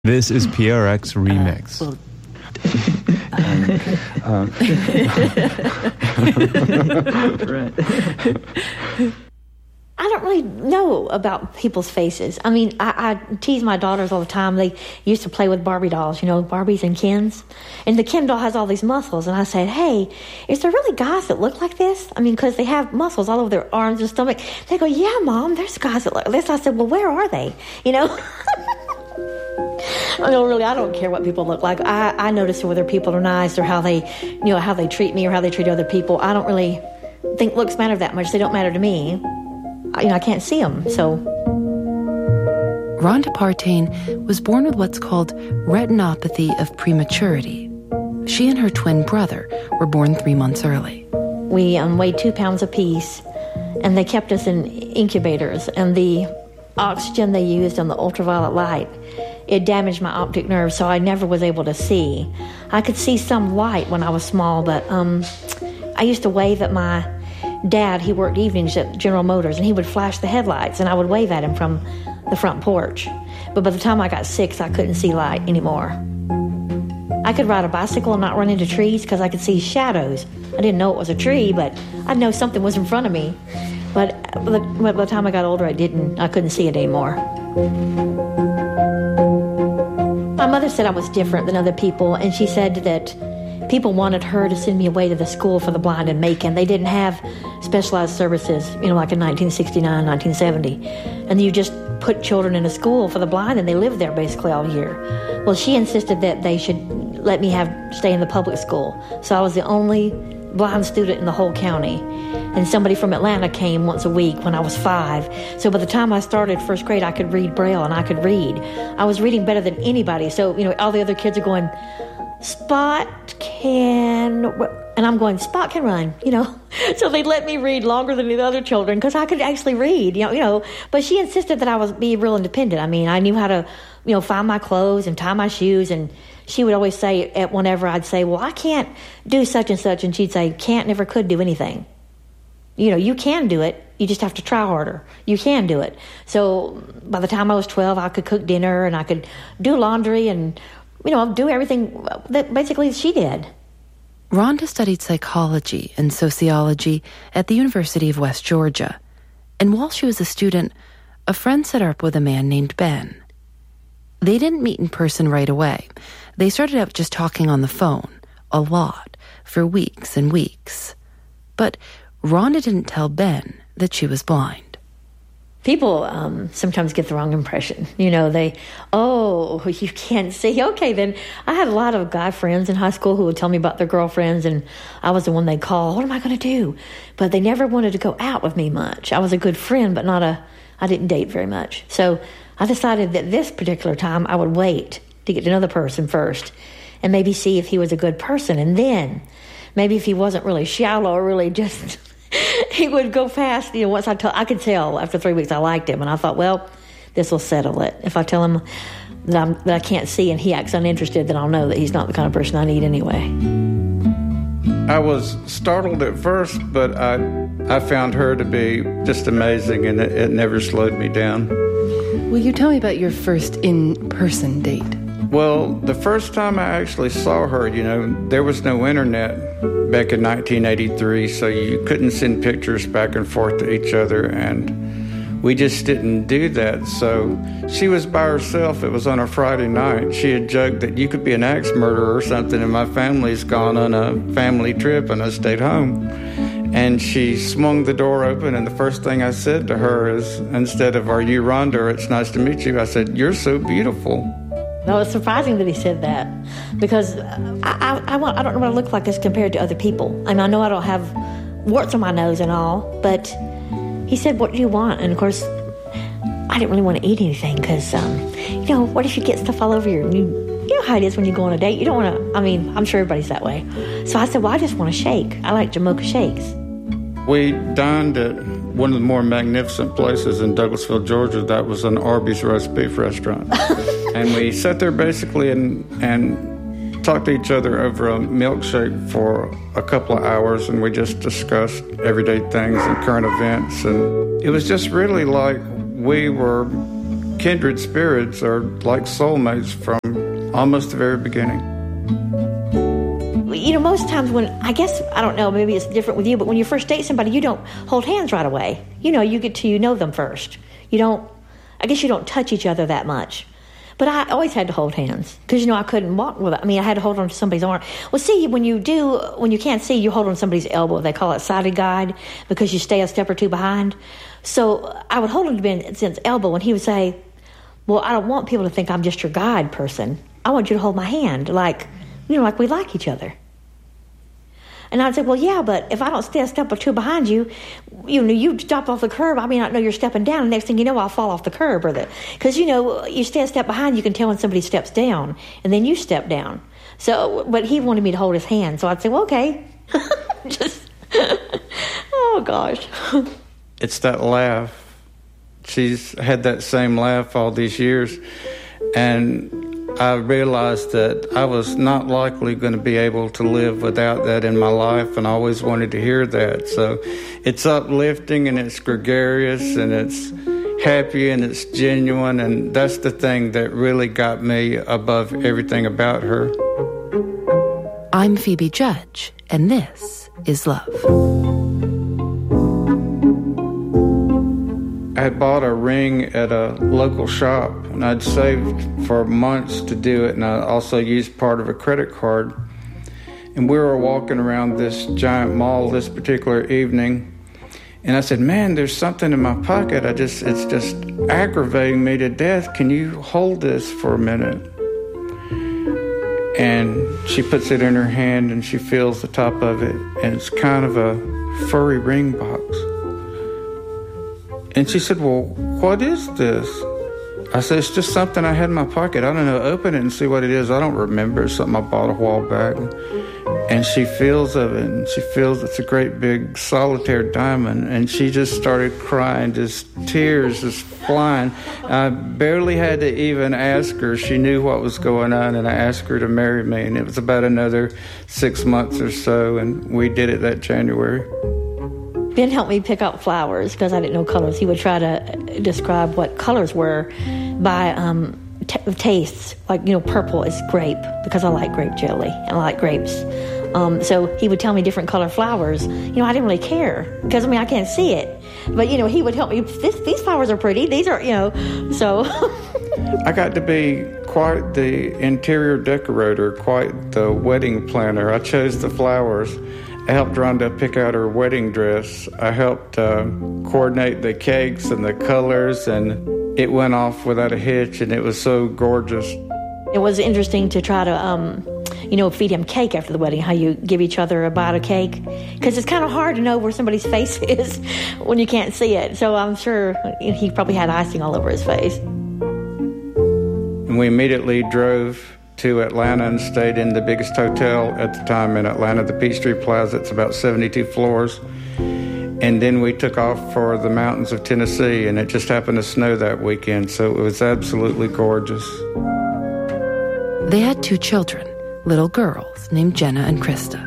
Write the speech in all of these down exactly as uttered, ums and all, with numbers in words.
This is P R X Remix. Uh, well, um, right. I don't really know about people's faces. I mean, I, I tease my daughters all the time. They used to play with Barbie dolls, you know, Barbies and Kens. And the Ken doll has all these muscles. And I said, hey, is there really guys that look like this? I mean, because they have muscles all over their arms and stomach. They go, yeah, Mom, there's guys that look like this. I said, well, where are they? You know? I don't really, I don't care what people look like. I, I notice whether people are nice or how they, you know, how they treat me or how they treat other people. I don't really think looks matter that much. They don't matter to me. I, you know, I can't see them, so. Rhonda Partain was born with what's called retinopathy of prematurity. She and her twin brother were born three months early. We um, weighed two pounds apiece, and they kept us in incubators, and the oxygen they used and the ultraviolet light, it damaged my optic nerve, so I never was able to see. I could see some light when I was small, but um, I used to wave at my dad. He worked evenings at General Motors, and he would flash the headlights, and I would wave at him from the front porch. But by the time I got six, I couldn't see light anymore. I could ride a bicycle and not run into trees because I could see shadows. I didn't know it was a tree, but I'd know something was in front of me. But by the, by the time I got older, I didn't. I couldn't see it anymore. My mother said I was different than other people, and she said that people wanted her to send me away to the school for the blind in Macon. They didn't have specialized services, you know, like in nineteen sixty-nine, nineteen seventy. And you just put children in a school for the blind, and they lived there basically all year. Well, she insisted that they should let me have stay in the public school. So I was the only blind student in the whole county. And somebody from Atlanta came once a week when I was five. So by the time I started first grade, I could read Braille, and I could read. I was reading better than anybody. So, you know, all the other kids are going, Spot can... And I'm going, Spot can run, you know. So they let me read longer than the other children because I could actually read, you know, you know. But she insisted that I was be real independent. I mean, I knew how to, you know, find my clothes and tie my shoes. And she would always say, at whenever I'd say, well, I can't do such and such. And she'd say, can't, never could do anything. You know, you can do it. You just have to try harder. You can do it. So by the time I was twelve, I could cook dinner and I could do laundry and, you know, do everything that basically she did. Rhonda studied psychology and sociology at the University of West Georgia. And while she was a student, a friend set her up with a man named Ben. They didn't meet in person right away. They started out just talking on the phone, a lot, for weeks and weeks. But Rhonda didn't tell Ben that she was blind. People um, sometimes get the wrong impression. You know, they, oh, you can't see. Okay, then I had a lot of guy friends in high school who would tell me about their girlfriends, and I was the one they'd call, what am I going to do? But they never wanted to go out with me much. I was a good friend, but not a, I didn't date very much. So I decided that this particular time I would wait to get to know the person first and maybe see if he was a good person. And then maybe if he wasn't really shallow or really just... he would go fast. You know, once I told, I could tell after three weeks I liked him, and I thought, well, this will settle it. If I tell him that, I'm, that I can't see and he acts uninterested, then I'll know that he's not the kind of person I need anyway. I was startled at first, but I I found her to be just amazing, and it, it never slowed me down. Will you tell me about your first in-person date? Well, the first time I actually saw her, you know, there was no internet back in nineteen eighty-three, so you couldn't send pictures back and forth to each other, and we just didn't do that. So she was by herself. It was on a Friday night. She had joked that you could be an axe murderer or something, and my family's gone on a family trip, and I stayed home. And she swung the door open, and the first thing I said to her is, instead of, are you Rhonda, it's nice to meet you, I said, you're so beautiful. No, it's surprising that he said that because I, I, I, want, I don't know what I look like as compared to other people. I mean, I know I don't have warts on my nose and all, but he said, what do you want? And, of course, I didn't really want to eat anything because, um, you know, what if you get stuff all over your... You, you know how it is when you go on a date. You don't want to... I mean, I'm sure everybody's that way. So I said, well, I just want a shake. I like Jamocha shakes. We dined at one of the more magnificent places in Douglasville, Georgia. That was an Arby's roast beef restaurant. And we sat there basically and and talked to each other over a milkshake for a couple of hours, and we just discussed everyday things and current events. And it was just really like we were kindred spirits are like soulmates from almost the very beginning. You know, most times when, I guess, I don't know, maybe it's different with you, but when you first date somebody, you don't hold hands right away. You know, you get to, you know them first. You don't, I guess you don't touch each other that much. But I always had to hold hands because, you know, I couldn't walk with it. I mean, I had to hold on to somebody's arm. Well, see, when you do, when you can't see, you hold on to somebody's elbow. They call it sighted guide because you stay a step or two behind. So I would hold on to Ben's elbow and he would say, well, I don't want people to think I'm just your guide person. I want you to hold my hand like, you know, like we like each other. And I'd say, well, yeah, but if I don't stay a step or two behind you, you know, you stop off the curb, I may not know you're stepping down. The next thing you know, I'll fall off the curb. or the Because, you know, you stay a step behind, you can tell when somebody steps down, and then you step down. So, but he wanted me to hold his hand. So I'd say, well, okay. Just, oh, gosh. It's that laugh. She's had that same laugh all these years. And I realized that I was not likely going to be able to live without that in my life, and I always wanted to hear that. So it's uplifting, and it's gregarious, and it's happy, and it's genuine, and that's the thing that really got me above everything about her. I'm Phoebe Judge, and this is Love. I had bought a ring at a local shop, and I'd saved for months to do it, and I also used part of a credit card. And we were walking around this giant mall this particular evening, and I said, man, there's something in my pocket. I just, it's just aggravating me to death. Can you hold this for a minute? And she puts it in her hand, and she feels the top of it, and it's kind of a furry ring box. And she said, well, what is this? I said, it's just something I had in my pocket. I don't know, open it and see what it is. I don't remember. It's something I bought a while back. And she feels of it, and she feels it's a great big solitaire diamond. And she just started crying, just tears just flying. I barely had to even ask her. She knew what was going on, and I asked her to marry me. And it was about another six months or so, and we did it that January. Ben helped me pick out flowers because I didn't know colors. He would try to describe what colors were by um, t- tastes. Like, you know, purple is grape because I like grape jelly and I like grapes. Um, so he would tell me different color flowers. You know, I didn't really care because, I mean, I can't see it. But, you know, he would help me. This, these flowers are pretty. These are, you know, so. I got to be quite the interior decorator, quite the wedding planner. I chose the flowers. I helped Rhonda pick out her wedding dress. I helped uh, coordinate the cakes and the colors, and it went off without a hitch, and it was so gorgeous. It was interesting to try to, um, you know, feed him cake after the wedding, how you give each other a bite of cake. Because it's kind of hard to know where somebody's face is when you can't see it. So I'm sure he probably had icing all over his face. And we immediately drove to Atlanta and stayed in the biggest hotel at the time in Atlanta, the Peachtree Plaza. It's about seventy-two floors. And then we took off for the mountains of Tennessee, and it just happened to snow that weekend, so it was absolutely gorgeous. They had two children, little girls named Jenna and Krista.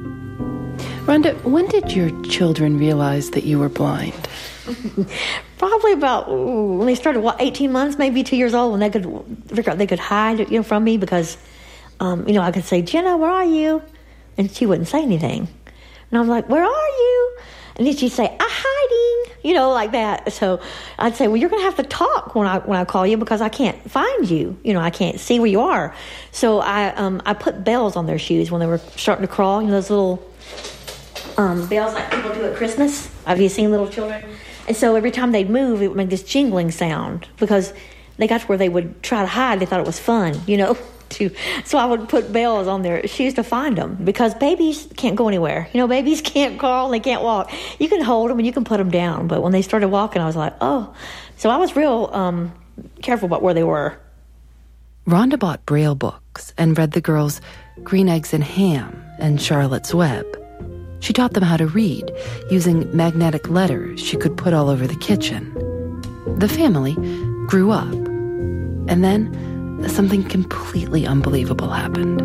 Rhonda, when did your children realize that you were blind? Probably about ooh, when they started, what, eighteen months, maybe two years old, when they could figure out they could hide, you know, from me because, um, you know, I could say, Jenna, where are you? And she wouldn't say anything. And I'm like, where are you? And then she'd say, I'm hiding, you know, like that. So I'd say, well, you're going to have to talk when I when I call you because I can't find you. You know, I can't see where you are. So I um, I put bells on their shoes when they were starting to crawl, you know, those little um, bells like people do at Christmas. Have you seen little children? And so every time they'd move, it would make this jingling sound because they got to where they would try to hide. They thought it was fun, you know. to So I would put bells on their shoes to find them because babies can't go anywhere. You know, babies can't crawl and they can't walk. You can hold them and you can put them down. But when they started walking, I was like, oh. So I was real um, careful about where they were. Rhonda bought Braille books and read the girls Green Eggs and Ham and Charlotte's Web. She taught them how to read, using magnetic letters she could put all over the kitchen. The family grew up. And then something completely unbelievable happened.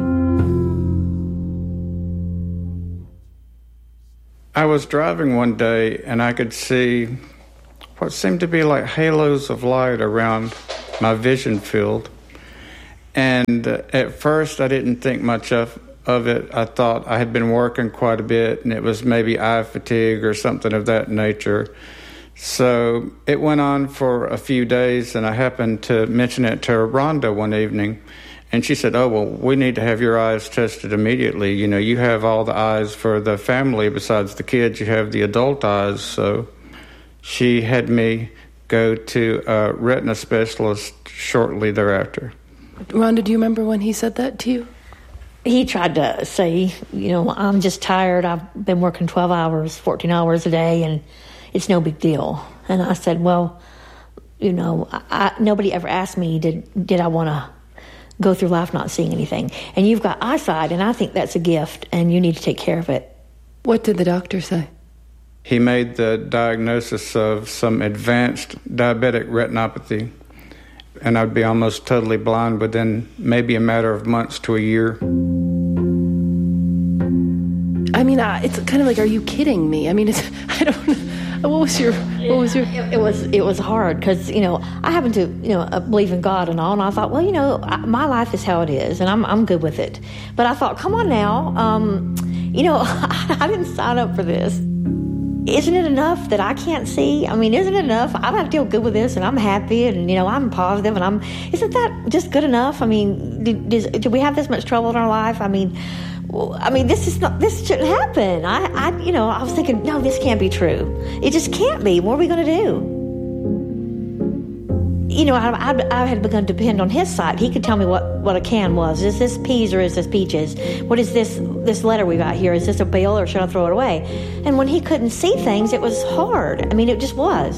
I was driving one day, and I could see what seemed to be like halos of light around my vision field. And uh, at first, I didn't think much of, of it. I thought I had been working quite a bit, and it was maybe eye fatigue or something of that nature. So it went on for a few days, and I happened to mention it to Rhonda one evening. And she said, oh, well, we need to have your eyes tested immediately. You know, you have all the eyes for the family. Besides the kids, you have the adult eyes. So she had me go to a retina specialist shortly thereafter. Rhonda, do you remember when he said that to you? He tried to say, you know, I'm just tired. I've been working twelve hours, fourteen hours a day, and it's no big deal. And I said, well, you know, I, I, nobody ever asked me, did, did I want to go through life not seeing anything? And you've got eyesight, and I think that's a gift, and you need to take care of it. What did the doctor say? He made the diagnosis of some advanced diabetic retinopathy, and I'd be almost totally blind within maybe a matter of months to a year. I mean, uh, it's kind of like, are you kidding me? I mean, it's, I don't know. What was your, what was your... It, it was, it was hard because, you know, I happen to, you know, believe in God and all, and I thought, well, you know, I, my life is how it is, and I'm, I'm good with it. But I thought, come on now, um, you know, I, I didn't sign up for this. Isn't it enough that I can't see? I mean, isn't it enough? I feel good with this, and I'm happy, and, you know, I'm positive, and I'm... Isn't that just good enough? I mean, do, does, do we have this much trouble in our life? I mean, I mean, this is not... This shouldn't happen. I, I you know, I was thinking, no, this can't be true. It just can't be. What are we going to do? You know, I, I, I had begun to depend on his side. He could tell me what, what a can was. Is this peas or is this peaches? What is this this letter we got here? Is this a bill or should I throw it away? And when he couldn't see things, it was hard. I mean, it just was.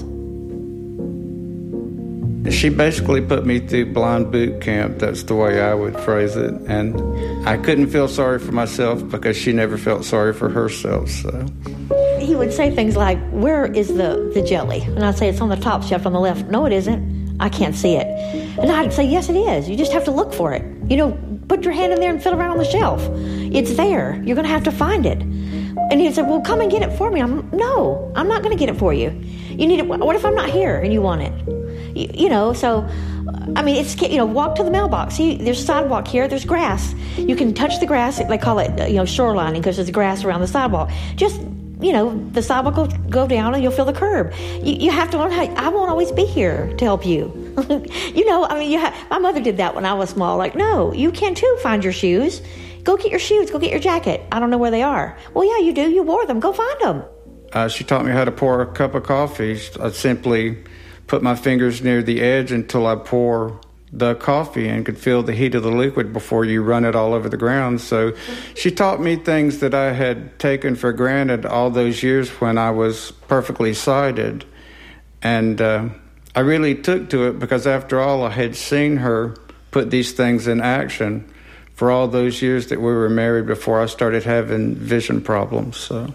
She basically put me through blind boot camp. That's the way I would phrase it. And I couldn't feel sorry for myself because she never felt sorry for herself. So he would say things like, where is the, the jelly? And I'd say, it's on the top shelf on the left. No, it isn't. I can't see it. And I'd say, yes, it is. You just have to look for it. You know, put your hand in there and feel around on the shelf. It's there. You're going to have to find it. And he'd say, well, come and get it for me. I'm no, I'm not going to get it for you. You need it. What if I'm not here and you want it? You, you know, so, I mean, it's, you know, walk to the mailbox. See, there's a sidewalk here. There's grass. You can touch the grass. They call it, you know, shorelining because there's grass around the sidewalk. Just, you know, the sidewalk will go down and you'll feel the curb. You, you have to learn how, I won't always be here to help you. You know, I mean, you ha- my mother did that when I was small. Like, no, you can too find your shoes. Go get your shoes. Go get your jacket. I don't know where they are. Well, yeah, you do. You wore them. Go find them. Uh, she taught me how to pour a cup of coffee. I simply put my fingers near the edge until I pour the coffee and could feel the heat of the liquid before you run it all over the ground. So she taught me things that I had taken for granted all those years when I was perfectly sighted. And uh, I really took to it because, after all, I had seen her put these things in action for all those years that we were married before I started having vision problems. So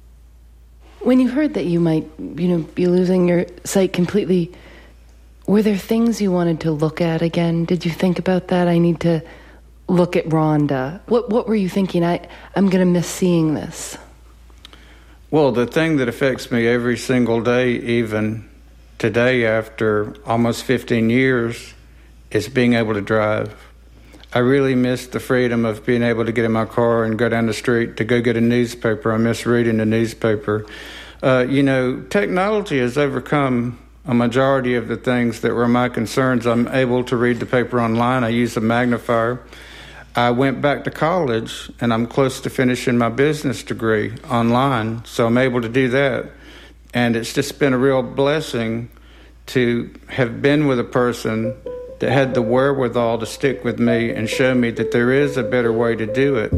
when you heard that you might, you know, be losing your sight completely, were there things you wanted to look at again? Did you think about that? I need to look at Rhonda. What what were you thinking? I, I'm going to miss seeing this. Well, the thing that affects me every single day, even today after almost fifteen years, is being able to drive. I really miss the freedom of being able to get in my car and go down the street to go get a newspaper. I miss reading the newspaper. Uh, you know, technology has overcome a majority of the things that were my concerns. I'm able to read the paper online. I use a magnifier. I went back to college, and I'm close to finishing my business degree online, so I'm able to do that. And it's just been a real blessing to have been with a person that had the wherewithal to stick with me and show me that there is a better way to do it.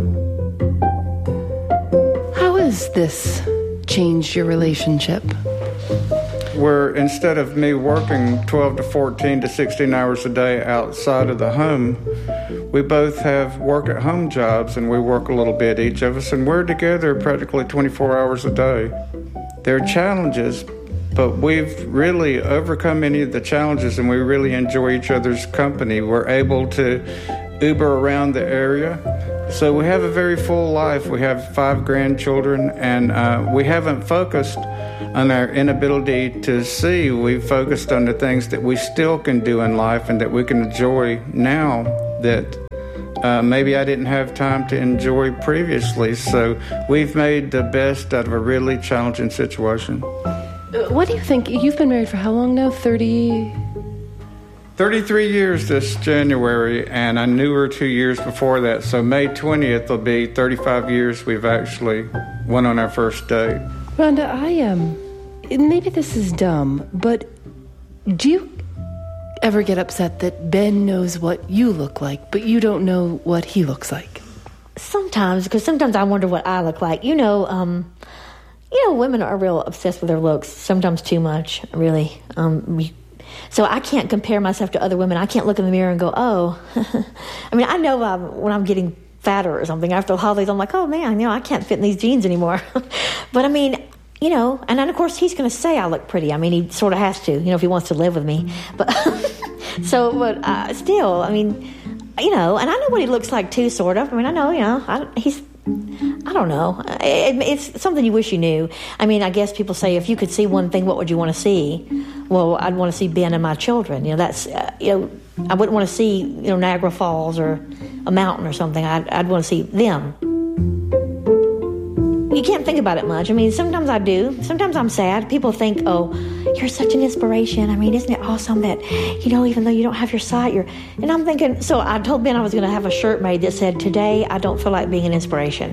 How has this changed your relationship? Where instead of me working twelve to fourteen to sixteen hours a day outside of the home, we both have work-at-home jobs, and we work a little bit, each of us, and we're together practically twenty-four hours a day. There are challenges, but we've really overcome any of the challenges, and we really enjoy each other's company. We're able to Uber around the area. So we have a very full life. We have five grandchildren, and uh, we haven't focused on our inability to see, we focused on the things that we still can do in life and that we can enjoy now that uh, maybe I didn't have time to enjoy previously. So we've made the best out of a really challenging situation. What do you think? You've been married for how long now? thirty? thirty-three years this January, and I knew her two years before that. So May twentieth will be thirty-five years we've actually went on our first date. Rhonda, I am, um, maybe this is dumb, but do you ever get upset that Ben knows what you look like, but you don't know what he looks like? Sometimes, because sometimes I wonder what I look like. You know, um, you know, women are real obsessed with their looks, sometimes too much, really. Um, we, so I can't compare myself to other women. I can't look in the mirror and go, oh. I mean, I know um, when I'm getting fatter or something after the holidays, I'm like, oh man, you know, I can't fit in these jeans anymore. But I mean, you know, and then of course he's going to say I look pretty. I mean, he sort of has to, you know, if he wants to live with me. But so, but uh, still, I mean, you know, and I know what he looks like too, sort of. I mean, I know, you know, I, he's, I don't know. It, it's something you wish you knew. I mean, I guess people say, if you could see one thing, what would you want to see? Well, I'd want to see Ben and my children. You know, that's, uh, you know, I wouldn't want to see, you know, Niagara Falls or a mountain or something. I'd, I'd want to see them. You can't think about it much. I mean, sometimes I do. Sometimes I'm sad. People think, oh, you're such an inspiration. I mean, isn't it awesome that, you know, even though you don't have your sight, you're... And I'm thinking, so I told Ben I was going to have a shirt made that said, today I don't feel like being an inspiration.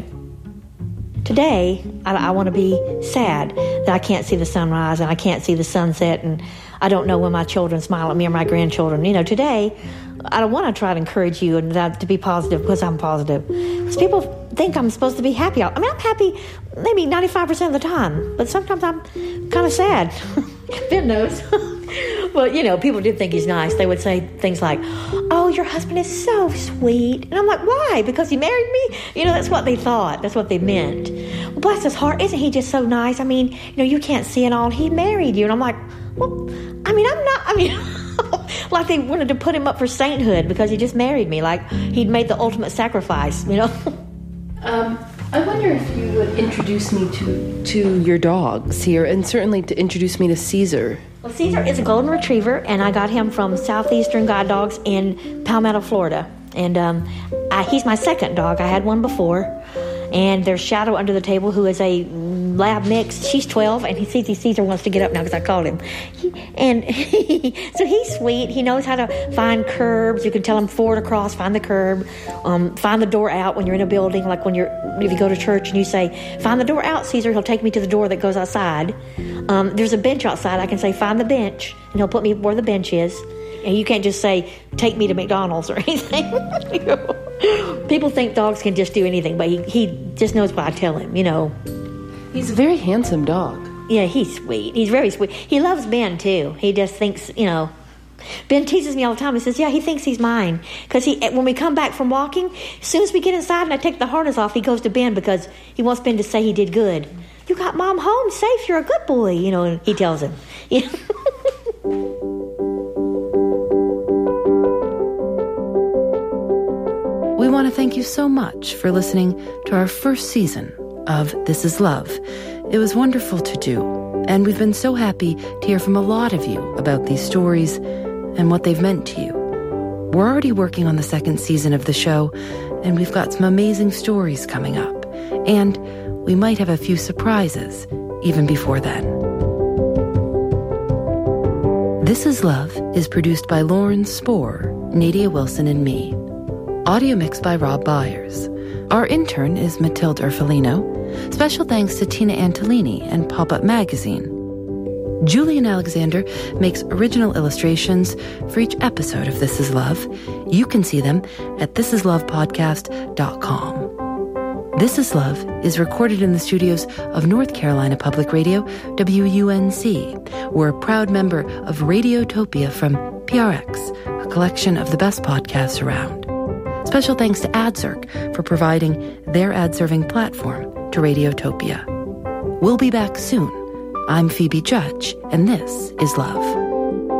Today, I, I want to be sad that I can't see the sunrise and I can't see the sunset and I don't know when my children smile at me or my grandchildren. You know, today, I don't want to try to encourage you and that, to be positive because I'm positive. Because people think I'm supposed to be happy. I mean, I'm happy maybe ninety-five percent of the time, but sometimes I'm kind of sad. Ben knows. Well, you know, people did think he's nice. They would say things like, oh, your husband is so sweet. And I'm like, why? Because he married me? You know, that's what they thought. That's what they meant. Well, bless his heart. Isn't he just so nice? I mean, you know, you can't see it all. He married you. And I'm like, well, I mean, I'm not, I mean, like they wanted to put him up for sainthood because he just married me. Like he'd made the ultimate sacrifice, you know? Um, I wonder if you would introduce me to, to your dogs here, and certainly to introduce me to Caesar. Well, Caesar is a golden retriever, and I got him from Southeastern Guide Dogs in Palmetto, Florida. And um, I, he's my second dog. I had one before. And there's Shadow under the table, who is a lab mix. She's twelve, and he sees Caesar wants to get up now because I called him. He, and he, so he's sweet. He knows how to find curbs. You can tell him forward across, find the curb, um, find the door out when you're in a building. Like when you're, if you go to church and you say, find the door out, Caesar, he'll take me to the door that goes outside. Um, there's a bench outside. I can say, find the bench, and he'll put me where the bench is. And you can't just say, take me to McDonald's or anything. You know? People think dogs can just do anything, but he, he just knows what I tell him, you know. He's a very handsome dog. Yeah, he's sweet. He's very sweet. He loves Ben, too. He just thinks, you know. Ben teases me all the time. He says, yeah, he thinks he's mine. Because he, when we come back from walking, as soon as we get inside and I take the harness off, he goes to Ben because he wants Ben to say he did good. You got Mom home safe. You're a good boy, you know, and he tells him. You know? We want to thank you so much for listening to our first season of This Is Love. It was wonderful to do, and we've been so happy to hear from a lot of you about these stories and what they've meant to you. We're already working on the second season of the show, and we've got some amazing stories coming up, and we might have a few surprises even before then. This Is Love is produced by Lauren Spohr, Nadia Wilson, and me. Audio mixed by Rob Byers. Our intern is Matilde Urfolino. Special thanks to Tina Antolini and Pop-Up Magazine. Julian Alexander makes original illustrations for each episode of This Is Love. You can see them at this is love podcast dot com. This Is Love is recorded in the studios of North Carolina Public Radio, W U N C. We're a proud member of Radiotopia from P R X, a collection of the best podcasts around. Special thanks to AdZerk for providing their ad-serving platform to Radiotopia. We'll be back soon. I'm Phoebe Judge, and this is Love.